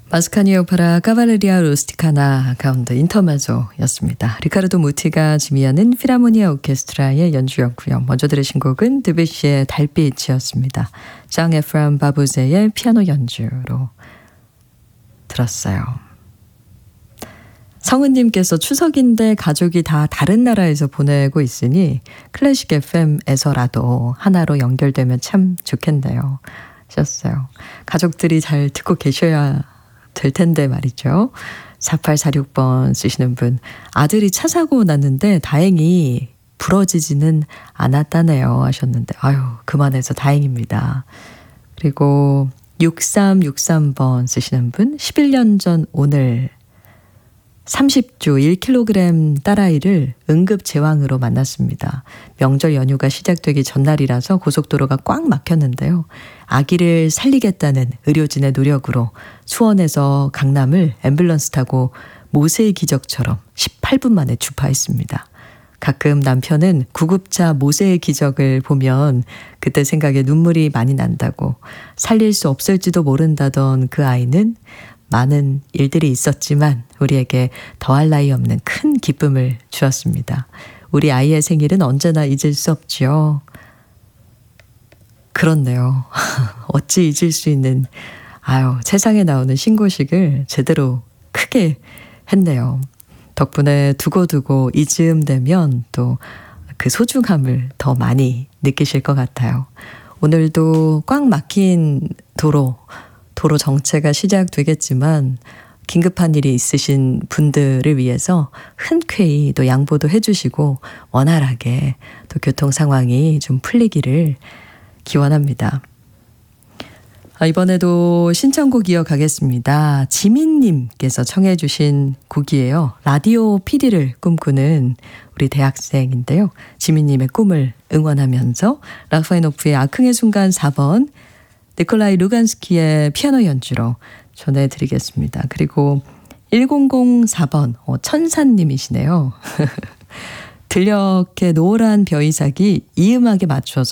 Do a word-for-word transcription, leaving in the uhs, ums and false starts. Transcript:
마스카니 오페라 카발레리아 루스티카나 가운데 인터메조였습니다. 리카르도 무티가 지휘하는 필하모니아 오케스트라의 연주였고요. 먼저 들으신 곡은 드뷔시의 달빛이었습니다. 장 에프람 바부제의 피아노 연주로 들었어요. 성은님께서 추석인데 가족이 다 다른 나라에서 보내고 있으니 클래식 에프엠에서라도 하나로 연결되면 참 좋겠네요. 하셨어요. 가족들이 잘 듣고 계셔야 될 텐데 말이죠. 사팔사육 번 쓰시는 분, 아들이 차 사고 났는데 다행히 부러지지는 않았다네요 하셨는데 아유 그만해서 다행입니다. 그리고 육삼육삼 번 쓰시는 분, 십일 년 전 오늘 삼십 주 일 킬로그램 딸아이를 응급제왕으로 만났습니다. 명절 연휴가 시작되기 전날이라서 고속도로가 꽉 막혔는데요. 아기를 살리겠다는 의료진의 노력으로 수원에서 강남을 앰뷸런스 타고 모세의 기적처럼 십팔 분 만에 주파했습니다. 가끔 남편은 구급차 모세의 기적을 보면 그때 생각에 눈물이 많이 난다고, 살릴 수 없을지도 모른다던 그 아이는 많은 일들이 있었지만 우리에게 더할 나위 없는 큰 기쁨을 주었습니다. 우리 아이의 생일은 언제나 잊을 수 없지요. 그렇네요. 어찌 잊을 수 있는, 아유, 세상에 나오는 신고식을 제대로 크게 했네요. 덕분에 두고두고 이즈음 되면 또 그 소중함을 더 많이 느끼실 것 같아요. 오늘도 꽉 막힌 도로, 도로 정체가 시작되겠지만 긴급한 일이 있으신 분들을 위해서 흔쾌히 또 양보도 해주시고 원활하게 또 교통 상황이 좀 풀리기를 기원합니다. 아, 이번에도 신청곡 이어가겠습니다. 지민님께서 청해 주신 곡이에요. 라디오 피디를 꿈꾸는 우리 대학생인데요. 지민님의 꿈을 응원하면서 라흐마니노프의 아흥의 순간 사 번, 니콜라이 루간스키의 피아노 연주로 전해드리겠습니다. 그리고 천사 번, 어, 천사님이시네요. 들녘의 노란 벼이삭이 이 음악에 맞춰서